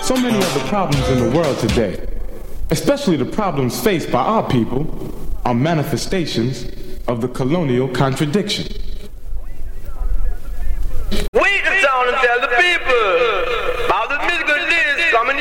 So many of the problems in the world today, especially the problems faced by our people, are manifestations of the colonial contradiction. Wait a sound and tell the people about the musical